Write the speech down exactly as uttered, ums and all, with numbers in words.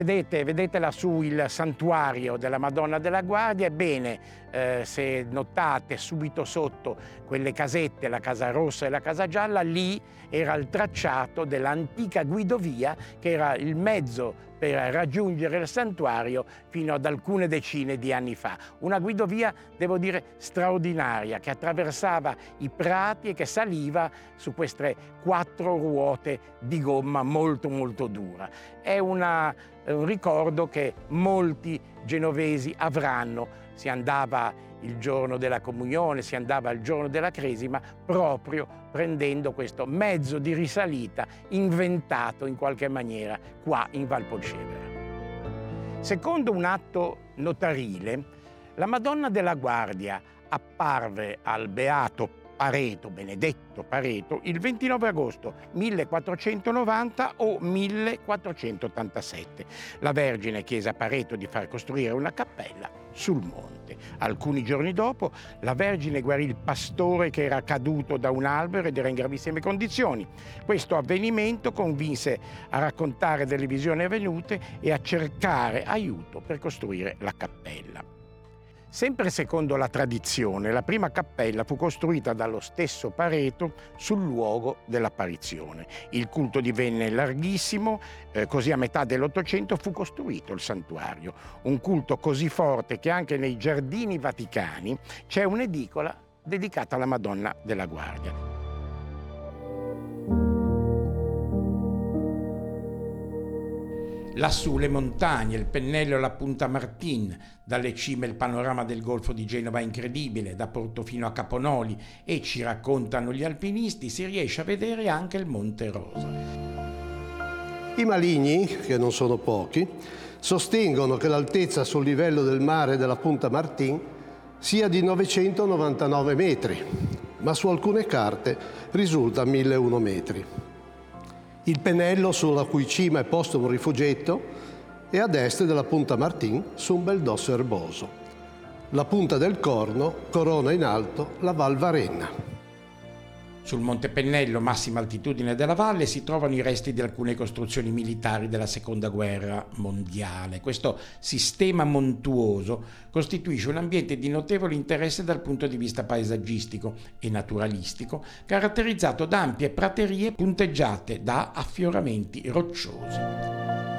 Vedete, vedete lassù il santuario della Madonna della Guardia. Ebbene, eh, se notate subito sotto quelle casette, la Casa Rossa e la Casa Gialla, lì era il tracciato dell'antica guidovia che era il mezzo per raggiungere il santuario fino ad alcune decine di anni fa. Una guidovia, devo dire, straordinaria, che attraversava i prati e che saliva su queste quattro ruote di gomma molto molto dura. È una, è un ricordo che molti genovesi avranno. Si andava il giorno della comunione, si andava il giorno della cresima, proprio prendendo questo mezzo di risalita inventato in qualche maniera qua in Val Polcevera. Secondo un atto notarile, la Madonna della Guardia apparve al beato Pareto, Benedetto Pareto, il ventinove agosto millequattrocentonovanta o millequattrocentottantasette. La Vergine chiese a Pareto di far costruire una cappella sul monte. Alcuni giorni dopo la Vergine guarì il pastore che era caduto da un albero ed era in gravissime condizioni. Questo avvenimento convinse a raccontare delle visioni avvenute e a cercare aiuto per costruire la cappella. Sempre secondo la tradizione, la prima cappella fu costruita dallo stesso Pareto sul luogo dell'apparizione. Il culto divenne larghissimo, eh, così a metà dell'Ottocento fu costruito il santuario. Un culto così forte che anche nei giardini vaticani c'è un'edicola dedicata alla Madonna della Guardia. Lassù le montagne, il pennello e la Punta Martin, dalle cime il panorama del Golfo di Genova è incredibile, da Portofino a Caponoli, e ci raccontano gli alpinisti, si riesce a vedere anche il Monte Rosa. I maligni, che non sono pochi, sostengono che l'altezza sul livello del mare della Punta Martin sia di novecentonovantanove metri, ma su alcune carte risulta milleuno metri. Il pennello sulla cui cima è posto un rifugietto è ad est della Punta Martin su un bel dosso erboso. La punta del corno corona in alto la Val Varenna. Sul Monte Pennello, massima altitudine della valle, si trovano i resti di alcune costruzioni militari della Seconda Guerra Mondiale. Questo sistema montuoso costituisce un ambiente di notevole interesse dal punto di vista paesaggistico e naturalistico, caratterizzato da ampie praterie punteggiate da affioramenti rocciosi.